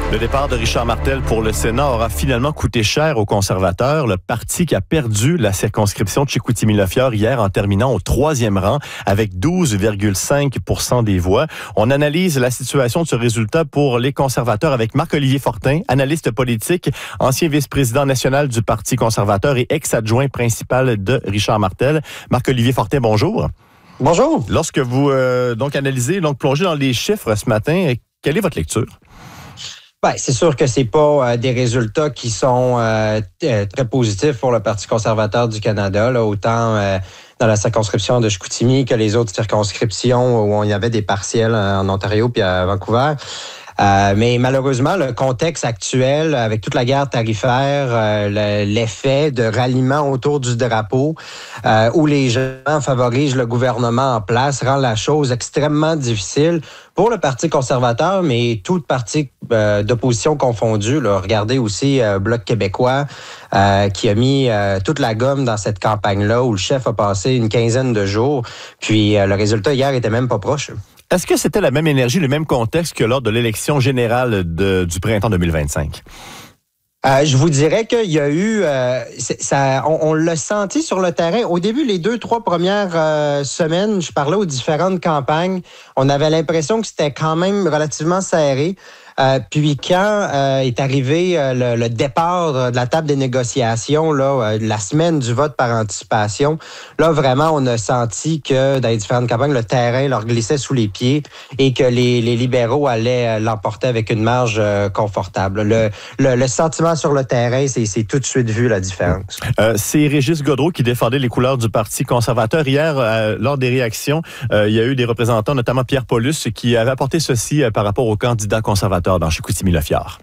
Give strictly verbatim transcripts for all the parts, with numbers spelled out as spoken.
Le départ de Richard Martel pour le Sénat aura finalement coûté cher aux conservateurs. Le parti qui a perdu la circonscription de Chicoutimi-Lafière hier en terminant au troisième rang avec douze virgule cinq pour cent des voix. On analyse la situation de ce résultat pour les conservateurs avec Marc-Olivier Fortin, analyste politique, ancien vice-président national du Parti conservateur et ex-adjoint principal de Richard Martel. Marc-Olivier Fortin, bonjour. Bonjour. Lorsque vous euh, donc analysez, donc plongez dans les chiffres ce matin, quelle est votre lecture? Ben, c'est sûr que c'est pas euh, des résultats qui sont euh, t- très positifs pour le Parti conservateur du Canada, là, autant euh, dans la circonscription de Chicoutimi que les autres circonscriptions où il y avait des partiels en Ontario puis à Vancouver. Euh, mais malheureusement, le contexte actuel, avec toute la guerre tarifaire, euh, l'effet de ralliement autour du drapeau, euh, où les gens favorisent le gouvernement en place, rend la chose extrêmement difficile pour le Parti conservateur, mais tout parti euh, d'opposition confondu. Là. Regardez aussi euh, Bloc québécois, euh, qui a mis euh, toute la gomme dans cette campagne-là, où le chef a passé une quinzaine de jours. Puis euh, le résultat hier était même pas proche. Est-ce que c'était la même énergie, le même contexte que lors de l'élection générale de, du printemps deux mille vingt-cinq? Euh, je vous dirais qu'il y a eu, euh, ça, on, on l'a senti sur le terrain. Au début, les deux, trois premières euh, semaines, je parlais aux différentes campagnes, on avait l'impression que c'était quand même relativement serré. Euh, puis quand euh, est arrivé euh, le, le départ de la table des négociations, là, euh, la semaine du vote par anticipation, là vraiment on a senti que dans les différentes campagnes, le terrain leur glissait sous les pieds et que les, les libéraux allaient l'emporter avec une marge euh, confortable. Le, le, le sentiment sur le terrain, c'est, c'est tout de suite vu la différence. Euh, c'est Régis Gaudreau qui défendait les couleurs du Parti conservateur. Hier, euh, lors des réactions, euh, il y a eu des représentants, notamment Pierre Paulus, qui avait apporté ceci euh, par rapport aux candidats conservateurs dans Chicoutimi-Lafière.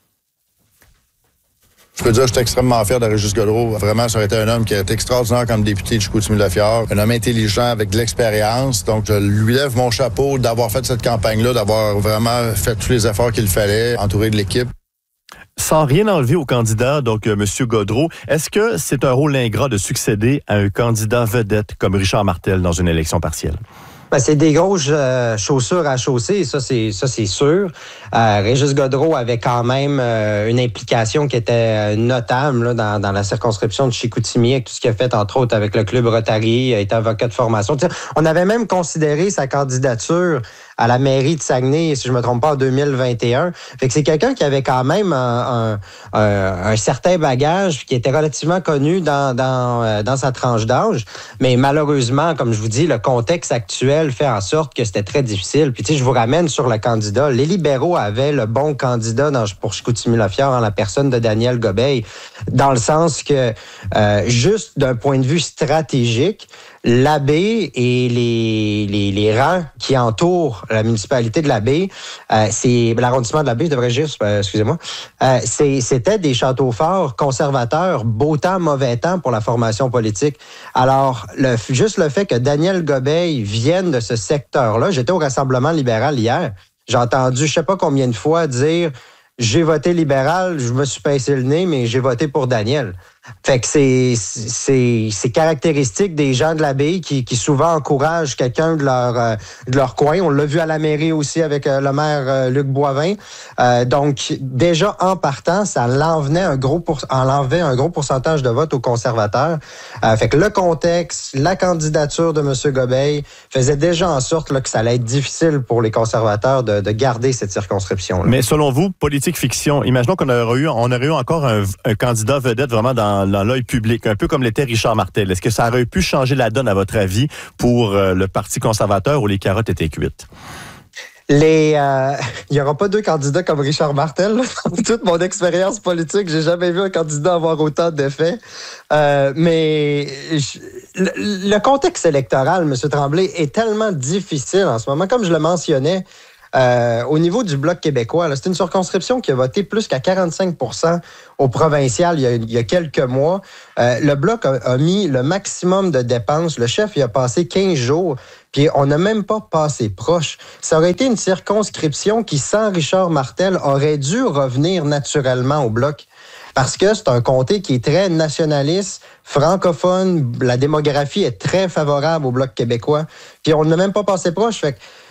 Je peux dire que je suis extrêmement fier de Régis Gaudreau. Vraiment, ça aurait été un homme qui a été extraordinaire comme député de Chicoutimi-Lafière. Un homme intelligent avec de l'expérience. Donc, je lui lève mon chapeau d'avoir fait cette campagne-là, d'avoir vraiment fait tous les efforts qu'il fallait, entouré de l'équipe. Sans rien enlever au candidat, donc euh, M. Gaudreau, est-ce que c'est un rôle ingrat de succéder à un candidat vedette comme Richard Martel dans une élection partielle? Ben, c'est des grosses euh, chaussures à chausser, ça c'est ça c'est sûr. Euh, Régis Gaudreau avait quand même euh, une implication qui était notable là, dans, dans la circonscription de Chicoutimi, avec tout ce qu'il a fait entre autres avec le club Rotary, il a été avocat de formation. T'sais, on avait même considéré sa candidature à la mairie de Saguenay, si je me trompe pas, en deux mille vingt et un. Fait que c'est quelqu'un qui avait quand même un, un, un, un certain bagage, qui était relativement connu dans, dans, dans sa tranche d'âge. Mais malheureusement, comme je vous dis, le contexte actuel fait en sorte que c'était très difficile. Puis tu sais, je vous ramène sur le candidat. Les libéraux avaient le bon candidat dans, pour Chicoutimi-Lafière en la personne de Daniel Gobeil, dans le sens que, euh, juste d'un point de vue stratégique, la baie et les, les, les rangs qui entourent la municipalité de la baie, euh, c'est l'arrondissement de la baie, je devrais dire, euh, excusez-moi, euh, c'est, c'était des châteaux forts conservateurs, beau temps, mauvais temps pour la formation politique. Alors, le, juste le fait que Daniel Gobeil vienne de ce secteur-là, j'étais au Rassemblement libéral hier, j'ai entendu je sais pas combien de fois dire « j'ai voté libéral, je me suis pincé le nez, mais j'ai voté pour Daniel ». Fait que c'est, c'est, c'est caractéristique des gens de l'abbaye qui, qui souvent encouragent quelqu'un de leur, euh, de leur coin. On l'a vu à la mairie aussi avec euh, le maire euh, Luc Boivin. Euh, donc, déjà, en partant, ça l'envenait un gros pour, enlevait un gros pourcentage de vote aux conservateurs. Euh, fait que le contexte, la candidature de M. Gobeil faisait déjà en sorte là, que ça allait être difficile pour les conservateurs de, de garder cette circonscription-là. Mais selon vous, politique fiction, imaginons qu'on aurait eu, on aurait eu encore un, un candidat vedette vraiment dans dans l'œil public, un peu comme l'était Richard Martel. Est-ce que ça aurait pu changer la donne, à votre avis, pour euh, le Parti conservateur où les carottes étaient cuites? Les, euh, il n'y aura pas deux candidats comme Richard Martel. Dans toute mon expérience politique, j'ai jamais vu un candidat avoir autant d'effets. Euh, mais je, le, le contexte électoral, M. Tremblay, est tellement difficile en ce moment. Comme je le mentionnais, Euh, au niveau du Bloc québécois, là, c'est une circonscription qui a voté plus qu'à quarante-cinq pour cent au provincial il y a, il y a quelques mois. Euh, le Bloc a, a mis le maximum de dépenses. Le chef il a passé quinze jours, puis on n'a même pas passé proche. Ça aurait été une circonscription qui, sans Richard Martel, aurait dû revenir naturellement au Bloc. Parce que c'est un comté qui est très nationaliste, francophone. La démographie est très favorable au Bloc québécois. Puis on n'a même pas passé proche. Fait que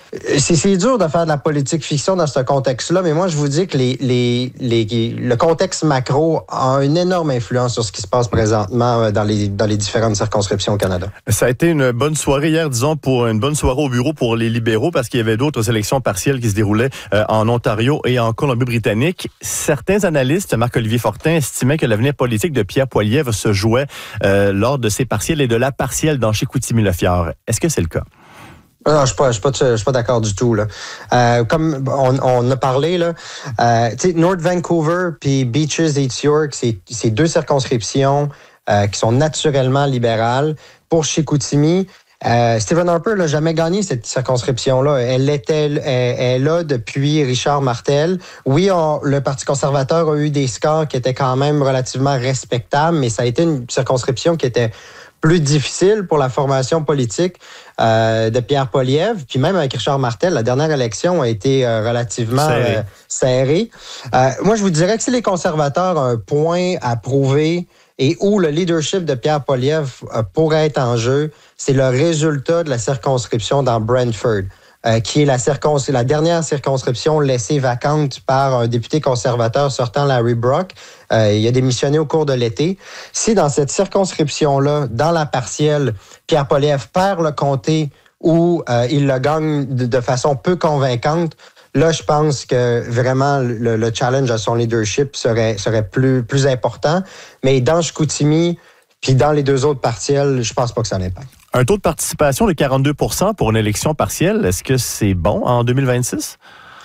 C'est, c'est dur de faire de la politique fiction dans ce contexte-là, mais moi, je vous dis que les, les, les, le contexte macro a une énorme influence sur ce qui se passe présentement dans les, dans les différentes circonscriptions au Canada. Ça a été une bonne soirée hier, disons, pour une bonne soirée au bureau pour les libéraux, parce qu'il y avait d'autres élections partielles qui se déroulaient euh, en Ontario et en Colombie-Britannique. Certains analystes, Marc-Olivier Fortin, estimaient que l'avenir politique de Pierre Poilievre se jouait euh, lors de ces partielles et de la partielle dans Chicoutimi-Le-Fjord. Est-ce que c'est le cas? Non, je suis pas, je suis pas, je suis pas d'accord du tout là. Euh, comme on, on a parlé là, euh, tu sais, North Vancouver puis Beaches East York, c'est, c'est deux circonscriptions euh, qui sont naturellement libérales. Pour Chicoutimi, euh, Stephen Harper n'a jamais gagné cette circonscription-là. Elle était, elle, elle est là depuis Richard Martel. Oui, on, le Parti conservateur a eu des scores qui étaient quand même relativement respectables, mais ça a été une circonscription qui était plus difficile pour la formation politique euh, de Pierre Poilievre. Puis même avec Richard Martel, la dernière élection a été euh, relativement serrée. Euh, serrée. Euh, moi, je vous dirais que si les conservateurs ont un point à prouver et où le leadership de Pierre Poilievre euh, pourrait être en jeu, c'est le résultat de la circonscription dans Brantford. Euh, qui est la, circons- la dernière circonscription laissée vacante par un député conservateur sortant, Larry Brock. Euh, il a démissionné au cours de l'été. Si dans cette circonscription-là, dans la partielle, Pierre Poilievre perd le comté ou euh, il le gagne de, de façon peu convaincante, là, je pense que vraiment le, le challenge à son leadership serait, serait plus, plus important. Mais dans Chicoutimi, puis dans les deux autres partielles, je pense pas que ça l'impacte. Un taux de participation de quarante-deux pour cent pour une élection partielle, est-ce que c'est bon en deux mille vingt-six?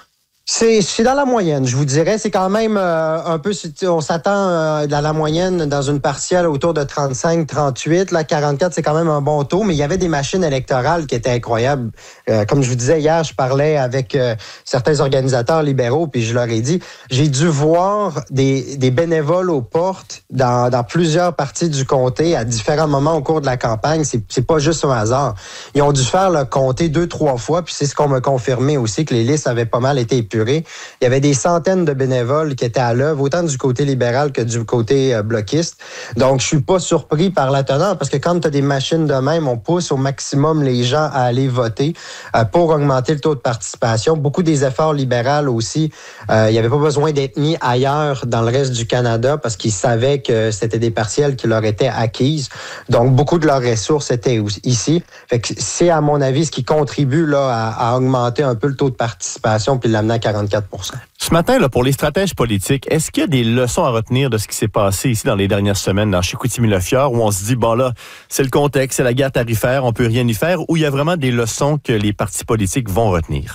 C'est, c'est dans la moyenne, je vous dirais. C'est quand même euh, un peu... On s'attend euh, dans la moyenne dans une partielle autour de trente-cinq trente-huit. Là, quarante-quatre, c'est quand même un bon taux, mais il y avait des machines électorales qui étaient incroyables. Euh, comme je vous disais hier, je parlais avec euh, certains organisateurs libéraux, puis je leur ai dit, j'ai dû voir des, des bénévoles aux portes dans, dans plusieurs parties du comté à différents moments au cours de la campagne. C'est, c'est pas juste un hasard. Ils ont dû faire le comté deux, trois fois, puis c'est ce qu'on m'a confirmé aussi, que les listes avaient pas mal été épurées. Il y avait des centaines de bénévoles qui étaient à l'œuvre, autant du côté libéral que du côté euh, bloquiste. Donc, je suis pas surpris par la teneur, parce que quand tu as des machines de même, on pousse au maximum les gens à aller voter euh, pour augmenter le taux de participation. Beaucoup des efforts libéraux aussi, euh, il n'y avait pas besoin d'être mis ailleurs dans le reste du Canada, parce qu'ils savaient que c'était des partielles qui leur étaient acquises. Donc, beaucoup de leurs ressources étaient ici. Fait que c'est, à mon avis, ce qui contribue là, à, à augmenter un peu le taux de participation puis l'amener à quarante-quatre pour cent. Ce matin, là, pour les stratèges politiques, est-ce qu'il y a des leçons à retenir de ce qui s'est passé ici dans les dernières semaines dans Chicoutimi-Le-Fjord, où on se dit, bon là, c'est le contexte, c'est la guerre tarifaire, on peut rien y faire, ou il y a vraiment des leçons que les partis politiques vont retenir?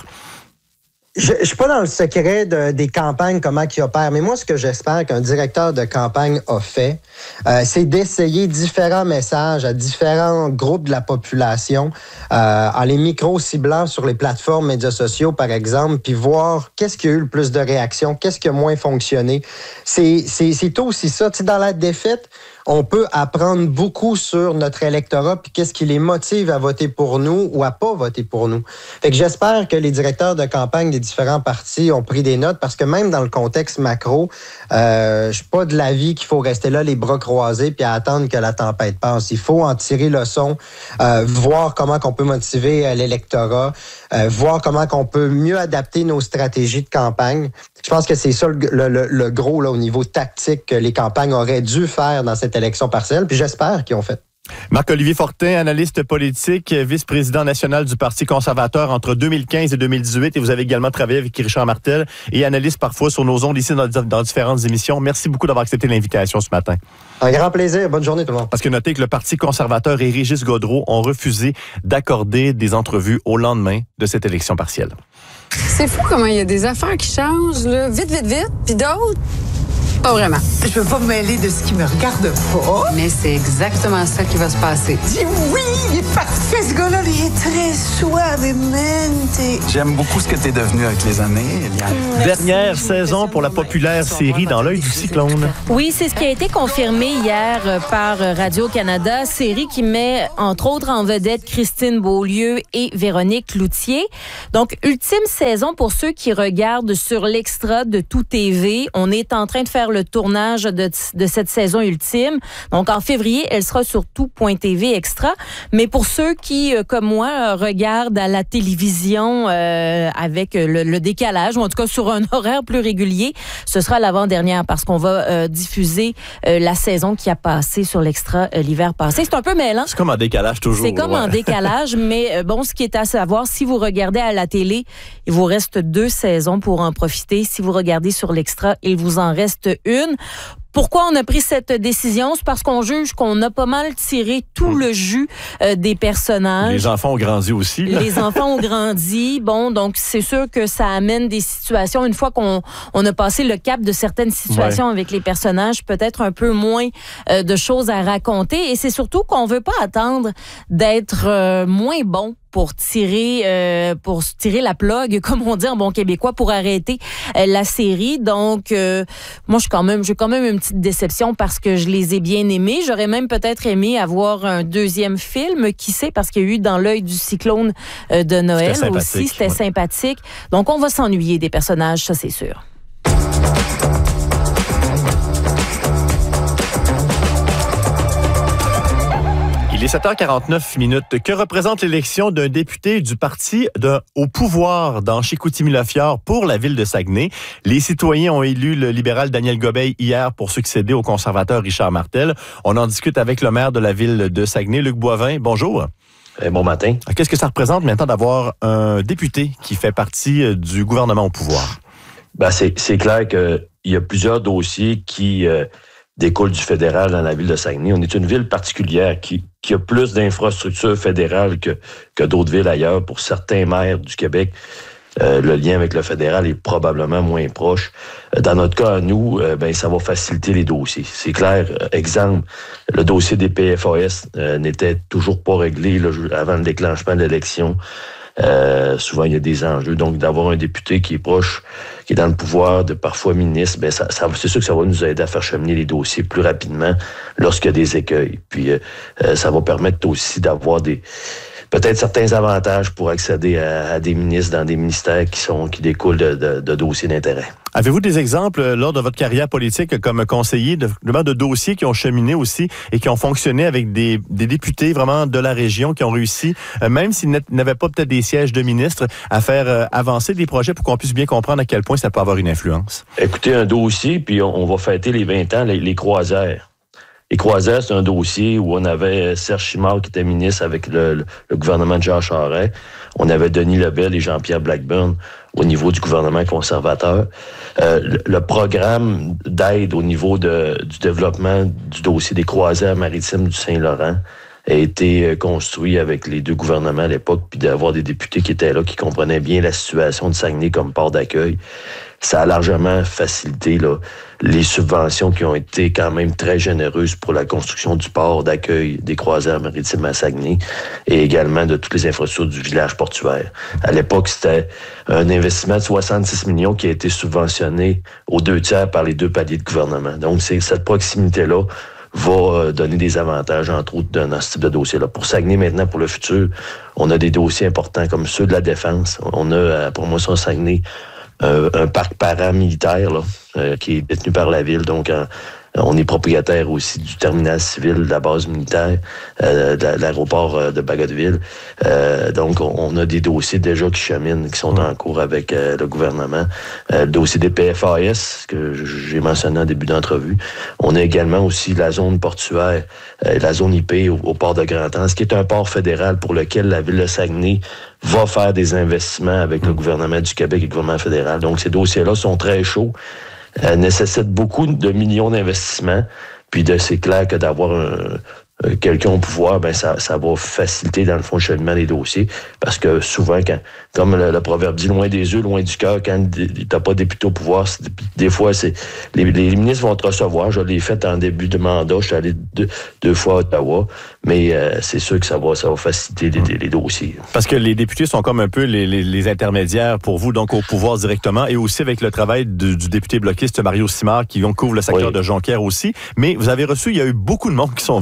Je ne suis pas dans le secret de, des campagnes, comment ils opèrent, mais moi, ce que j'espère qu'un directeur de campagne a fait, euh, c'est d'essayer différents messages à différents groupes de la population, euh, en les micro-ciblant sur les plateformes médias sociaux, par exemple, puis voir qu'est-ce qui a eu le plus de réactions, qu'est-ce qui a moins fonctionné. C'est, c'est, c'est aussi ça. Tu sais, dans la défaite, on peut apprendre beaucoup sur notre électorat puis qu'est-ce qui les motive à voter pour nous ou à pas voter pour nous. Fait que j'espère que les directeurs de campagne des différents partis ont pris des notes, parce que même dans le contexte macro, euh, je suis pas de l'avis qu'il faut rester là les bras croisés puis à attendre que la tempête passe. Il faut en tirer leçon, euh, voir comment qu'on peut motiver euh, l'électorat, euh, voir comment qu'on peut mieux adapter nos stratégies de campagne. Je pense que c'est ça le, le, le gros là, au niveau tactique que les campagnes auraient dû faire dans cette élection partielle, puis j'espère qu'ils ont fait. Marc-Olivier Fortin, analyste politique, vice-président national du Parti conservateur entre deux mille quinze et deux mille dix-huit, et vous avez également travaillé avec Richard Martel et analyste parfois sur nos ondes ici dans, dans différentes émissions. Merci beaucoup d'avoir accepté l'invitation ce matin. Un grand plaisir. Bonne journée tout le monde. Parce que notez que le Parti conservateur et Régis Gaudreault ont refusé d'accorder des entrevues au lendemain de cette élection partielle. C'est fou comment il y a des affaires qui changent, là, vite, vite, vite, puis d'autres, pas vraiment. Je veux pas me mêler de ce qui me regarde pas. Mais c'est exactement ça qui va se passer. Dis oui, il est parfait, ce gars-là. Il est très suavemente. J'aime beaucoup ce que t'es devenu avec les années, Eliane. Dernière saison pour la populaire série Dans l'œil du cyclone. Oui, c'est ce qui a été confirmé hier par Radio-Canada. Série qui met, entre autres, en vedette Christine Beaulieu et Véronique Cloutier. Donc, ultime saison pour ceux qui regardent sur l'extra de Tout T V. On est en train de faire le tournage tournage de, de cette saison ultime. Donc, en février, elle sera sur tout point T V Extra. Mais pour ceux qui, euh, comme moi, regardent à la télévision euh, avec le, le décalage, ou en tout cas sur un horaire plus régulier, ce sera l'avant-dernière parce qu'on va euh, diffuser euh, la saison qui a passé sur l'Extra euh, l'hiver passé. C'est un peu mêlant. C'est comme en décalage toujours. C'est comme ouais. en décalage, mais euh, bon, ce qui est à savoir, si vous regardez à la télé, il vous reste deux saisons pour en profiter. Si vous regardez sur l'Extra, il vous en reste une. Pourquoi on a pris cette décision? C'est parce qu'on juge qu'on a pas mal tiré tout mmh. le jus euh, des personnages. Les enfants ont grandi aussi. Là. Les enfants ont grandi. Bon, donc c'est sûr que ça amène des situations. Une fois qu'on on a passé le cap de certaines situations ouais. avec les personnages, peut-être un peu moins euh, de choses à raconter. Et c'est surtout qu'on veut pas attendre d'être euh, moins bon pour tirer euh, pour tirer la plug, comme on dit en bon québécois, pour arrêter euh, la série. Donc, euh, moi, je suis quand même, j'ai quand même une petite déception parce que je les ai bien aimés. J'aurais même peut-être aimé avoir un deuxième film, qui sait, parce qu'il y a eu Dans l'œil du cyclone euh, de Noël aussi. C'était ouais. sympathique. Donc, on va s'ennuyer des personnages, ça, c'est sûr. Il est sept heures quarante-neuf minutes. Que représente l'élection d'un député du parti de, au pouvoir dans Chicoutimi-Lafière pour la ville de Saguenay? Les citoyens ont élu le libéral Daniel Gobeil hier pour succéder au conservateur Richard Martel. On en discute avec le maire de la ville de Saguenay, Luc Boivin. Bonjour. Eh, bon matin. Qu'est-ce que ça représente maintenant d'avoir un député qui fait partie du gouvernement au pouvoir? Ben, c'est, c'est clair qu'il y a plusieurs dossiers qui... Euh, découle du fédéral dans la ville de Saguenay. On est une ville particulière qui, qui a plus d'infrastructures fédérales que, que d'autres villes ailleurs. Pour certains maires du Québec, euh, le lien avec le fédéral est probablement moins proche. Dans notre cas, à nous, euh, ben, ça va faciliter les dossiers. C'est clair. Exemple, le dossier des P F A S euh, n'était toujours pas réglé là, avant le déclenchement de l'élection. Euh, souvent, il y a des enjeux. Donc, d'avoir un député qui est proche, qui est dans le pouvoir, de parfois ministre, ben ça, ça, c'est sûr que ça va nous aider à faire cheminer les dossiers plus rapidement lorsqu'il y a des écueils. Puis, euh, ça va permettre aussi d'avoir des peut-être certains avantages pour accéder à, à des ministres dans des ministères qui sont qui découlent de, de, de dossiers d'intérêt. Avez-vous des exemples lors de votre carrière politique comme conseiller de, de dossiers qui ont cheminé aussi et qui ont fonctionné avec des, des députés vraiment de la région qui ont réussi, euh, même s'ils n'avaient pas peut-être des sièges de ministres, à faire euh, avancer des projets pour qu'on puisse bien comprendre à quel point ça peut avoir une influence? Écoutez, un dossier, puis on, on va fêter les vingt ans, les, les croisières. Les croisières, c'est un dossier où on avait Serge Chimard qui était ministre avec le, le, le gouvernement de Jean Charest. On avait Denis Lebel et Jean-Pierre Blackburn au niveau du gouvernement conservateur. Euh, le, le programme d'aide au niveau de, du développement du dossier des croisières maritimes du Saint-Laurent a été construit avec les deux gouvernements à l'époque, puis d'avoir des députés qui étaient là, qui comprenaient bien la situation de Saguenay comme port d'accueil. Ça a largement facilité là, les subventions qui ont été quand même très généreuses pour la construction du port d'accueil des croisières maritimes à Saguenay et également de toutes les infrastructures du village portuaire. À l'époque, c'était un investissement de soixante-six millions qui a été subventionné aux deux tiers par les deux paliers de gouvernement. Donc, c'est cette proximité-là va donner des avantages, entre autres, dans ce type de dossier-là. Pour Saguenay, maintenant, pour le futur, on a des dossiers importants comme ceux de la défense. On a, pour moi, sur Saguenay, un, un parc paramilitaire là, euh, qui est détenu par la ville. Donc, en, on est propriétaire aussi du terminal civil de la base militaire, euh, de l'aéroport de Bagotville. Euh, donc, on, on a des dossiers déjà qui cheminent, qui sont en cours avec euh, le gouvernement. Euh, le dossier des P F A S, que j'ai mentionné en début d'entrevue. On a également aussi la zone portuaire, euh, la zone I P au, au port de Grand-Anse, qui est un port fédéral pour lequel la ville de Saguenay va faire des investissements avec le gouvernement du Québec et le gouvernement fédéral. Donc, ces dossiers-là sont très chauds. Euh, nécessite beaucoup de millions d'investissements. Puis de, c'est clair que d'avoir un, euh, quelqu'un au pouvoir, ben ça, ça va faciliter dans le fond le cheminement des dossiers. Parce que souvent, quand, comme le, le proverbe dit, loin des yeux, loin du cœur, quand t'as pas de député au pouvoir, des fois, c'est les, les ministres vont te recevoir. Je l'ai fait en début de mandat. Je suis allé deux, deux fois à Ottawa. Mais euh, c'est sûr que ça va, ça va faciliter les, les, les dossiers. Parce que les députés sont comme un peu les, les, les intermédiaires pour vous, donc au pouvoir directement, et aussi avec le travail du, du député bloquiste Mario Simard, qui couvre le secteur oui. de Jonquière aussi. Mais vous avez reçu, il y a eu beaucoup de monde qui sont venus à Chicoutimi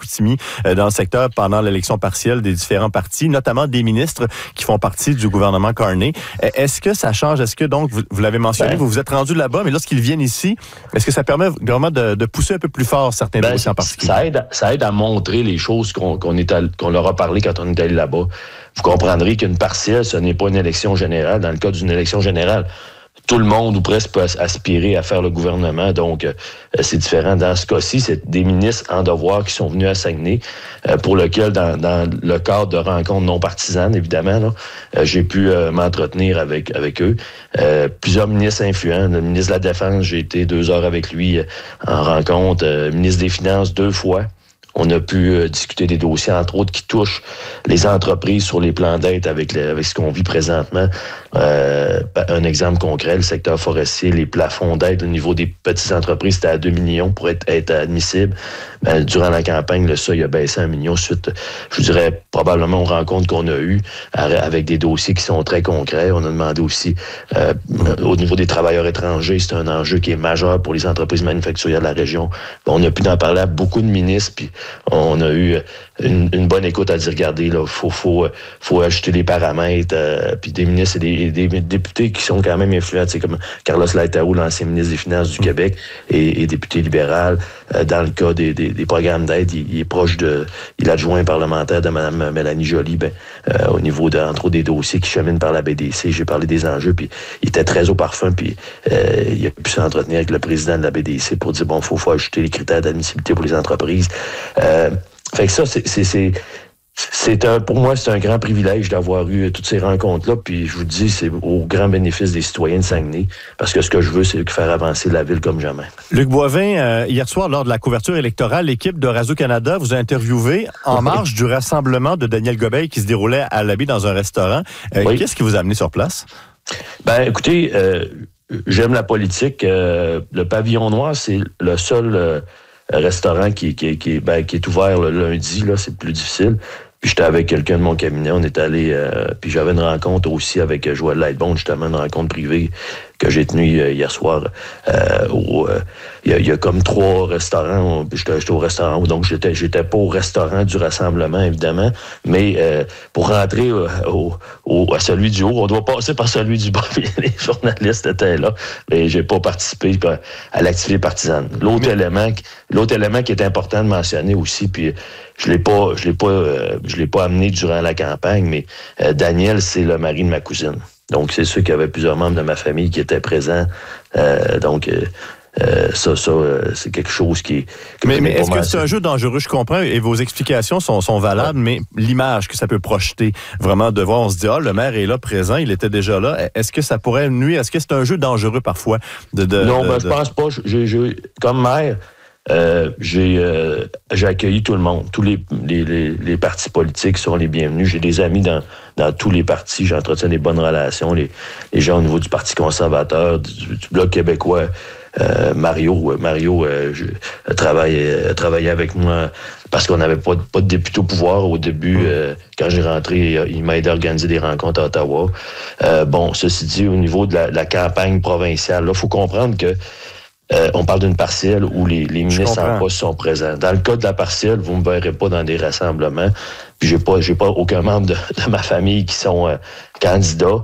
Chicoutimi euh, dans le secteur pendant l'élection partielle des différents partis, notamment des ministres qui font partie du gouvernement Carney. Est-ce que ça change? Est-ce que, donc, vous, vous l'avez mentionné, ben, vous vous êtes rendu là-bas, mais lorsqu'ils viennent ici, est-ce que ça permet vraiment de, de pousser un peu plus fort certains ben, dossiers en particulier? Ça aide, ça aide à montrer les choses qu'on, qu'on, est allé, qu'on leur a parlé quand on est allé là-bas. Vous comprendrez qu'une partielle, ce n'est pas une élection générale. Dans le cas d'une élection générale, tout le monde ou presque peut aspirer à faire le gouvernement, donc euh, c'est différent. Dans ce cas-ci, c'est des ministres en devoir qui sont venus à Saguenay, euh, pour lequel, dans, dans le cadre de rencontres non partisanes, évidemment, là, euh, j'ai pu euh, m'entretenir avec avec eux. Euh, plusieurs ministres influents, le ministre de la Défense, j'ai été deux heures avec lui euh, en rencontre, euh, ministre des Finances deux fois. On a pu euh, discuter des dossiers, entre autres, qui touchent les entreprises sur les plans d'aide avec, le, avec ce qu'on vit présentement. Euh, un exemple concret, le secteur forestier, les plafonds d'aide au niveau des petites entreprises, c'était à deux millions pour être, être admissible. Ben, durant la campagne, le seuil a baissé à un million suite, je dirais, probablement aux rencontres qu'on a eues avec des dossiers qui sont très concrets. On a demandé aussi, euh, au niveau des travailleurs étrangers, c'est un enjeu qui est majeur pour les entreprises manufacturières de la région. On a pu en parler à beaucoup de ministres, puis on a eu une, une bonne écoute à dire, regardez, là, faut, faut, faut ajouter les paramètres, euh, puis des ministres et des, des, des députés qui sont quand même influents, comme Carlos Laitao, l'ancien ministre des Finances du Québec, et, et député libéral. Euh, dans le cas des, des, des programmes d'aide, il, il est proche de, il est adjoint parlementaire de Mme Mélanie Joly, ben, euh, au niveau de, entre autres, des dossiers qui cheminent par la B D C. J'ai parlé des enjeux, puis il était très au parfum, puis euh, il a pu s'entretenir avec le président de la B D C pour dire, bon, faut, faut ajouter les critères d'admissibilité pour les entreprises. Euh, fait que ça, c'est, c'est, c'est, c'est un, pour moi, c'est un grand privilège d'avoir eu toutes ces rencontres-là, puis je vous dis, c'est au grand bénéfice des citoyens de Saguenay, parce que ce que je veux, c'est faire avancer la ville comme jamais. Luc Boivin, euh, hier soir, lors de la couverture électorale, l'équipe de Radio-Canada vous a interviewé en marge du rassemblement de Daniel Gobeil qui se déroulait à l'Abbé dans un restaurant. Euh, oui. Qu'est-ce qui vous a amené sur place? Ben, écoutez, euh, j'aime la politique. Euh, le Pavillon Noir, c'est le seul... Euh, restaurant qui, qui, qui, ben, qui est ouvert le lundi, là, c'est plus difficile. Puis j'étais avec quelqu'un de mon cabinet, on est allé, euh, puis j'avais une rencontre aussi avec Joël Lightbone, justement, une rencontre privée que j'ai tenue euh, hier soir. Euh, où, euh, il, y a, il y a comme trois restaurants, j'étais, j'étais au restaurant, donc j'étais, j'étais pas au restaurant du rassemblement, évidemment, mais euh, pour rentrer euh, au, au, à celui du haut, on doit passer par celui du bas, les journalistes étaient là, mais j'ai pas participé à l'activité partisane. L'autre mais... élément, l'autre élément qui est important de mentionner aussi, puis je l'ai pas, je l'ai pas, euh, je l'ai pas amené durant la campagne, mais euh, Daniel, c'est le mari de ma cousine. Donc, c'est sûr qu'il y avait plusieurs membres de ma famille qui étaient présents. Euh, donc, euh, euh, ça, ça euh, c'est quelque chose qui... qui mais mais est-ce que c'est un jeu dangereux? Je comprends, et vos explications sont, sont valables, ouais. Mais l'image que ça peut projeter, vraiment, de voir, on se dit, ah, le maire est là, présent, il était déjà là. Est-ce que ça pourrait nuire? Est-ce que c'est un jeu dangereux, parfois? De, de, non, de, ben, de... je pense pas. J'ai, j'ai, comme maire... Euh, j'ai, euh, j'ai accueilli tout le monde. Tous les, les, les, les partis politiques sont les bienvenus. J'ai des amis dans, dans tous les partis. J'entretiens des bonnes relations. Les, les gens au niveau du Parti conservateur, du, du Bloc québécois. Euh, Mario, Mario euh, je, euh, travaille, euh, travaillait avec moi parce qu'on n'avait pas, pas de député au pouvoir au début. Euh, quand j'ai rentré, il m'a aidé à organiser des rencontres à Ottawa. Euh, bon, ceci dit, au niveau de la, de la campagne provinciale, là, il faut comprendre que Euh, on parle d'une partielle où les, les ministres en poste sont présents. Dans le cas de la partielle, vous ne me verrez pas dans des rassemblements. Puis j'ai pas, j'ai pas aucun membre de, de ma famille qui sont euh, candidats.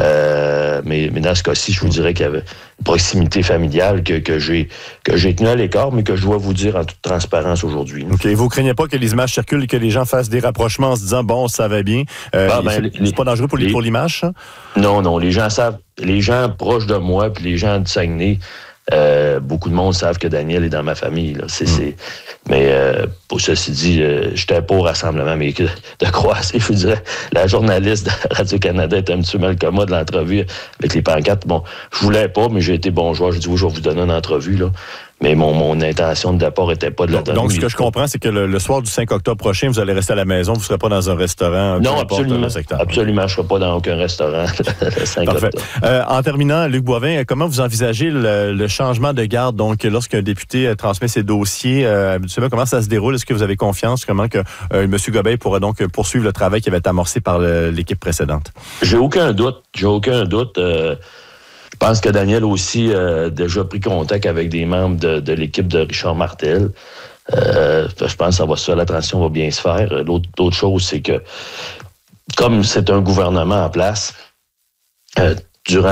Euh, mais, mais dans ce cas-ci, je vous dirais qu'il y avait une proximité familiale que, que j'ai que j'ai tenue à l'écart, mais que je dois vous dire en toute transparence aujourd'hui. OK. Vous craignez pas que les images circulent et que les gens fassent des rapprochements en se disant bon, ça va bien. Euh, ah, ben, c'est, les, c'est pas dangereux pour, les, pour l'image, ça? Non, non. Les gens savent, les gens proches de moi, puis les gens de Saguenay. Euh, beaucoup de monde savent que Daniel est dans ma famille. Là. C'est, mm. c'est... Mais euh, pour ceci dit, euh, j'étais pas au rassemblement, mais que, de croiser, je vous dirais, la journaliste de Radio-Canada était un petit peu mal commode de l'entrevue avec les pancartes. Bon, je voulais pas, mais j'ai été bon joueur. J'ai dit, oui, je vais vous donner une entrevue, là. Mais mon, mon intention de départ n'était pas de la donner. Donc, ce que je comprends, c'est que le, le soir du cinq octobre prochain, vous allez rester à la maison, vous ne serez pas dans un restaurant. Non, absolument. Absolument, je ne serai pas dans aucun restaurant le cinq Parfait. octobre. Euh, en terminant, Luc Boivin, comment vous envisagez le, le changement de garde? Donc, lorsqu'un député transmet ses dossiers, euh, habituellement, comment ça se déroule? Est-ce que vous avez confiance? Comment que euh, M. Gobeil pourra donc poursuivre le travail qui avait été amorcé par le, l'équipe précédente? J'ai aucun doute. J'ai aucun doute. Euh, Je pense que Daniel a aussi euh, déjà pris contact avec des membres de, de l'équipe de Richard Martel. Euh, je pense que ça va se faire, la transition va bien se faire. L'autre, l'autre chose, c'est que comme c'est un gouvernement en place, euh, durant